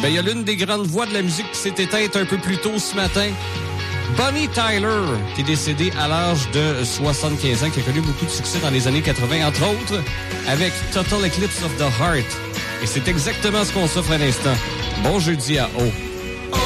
Ben, il y a l'une des grandes voix de la musique qui s'est éteinte un peu plus tôt ce matin. Bonnie Tyler, qui est décédée à l'âge de 75 ans, qui a connu beaucoup de succès dans les années 80, entre autres, avec Total Eclipse of the Heart. Et c'est exactement ce qu'on s'offre à l'instant. Bon jeudi à O.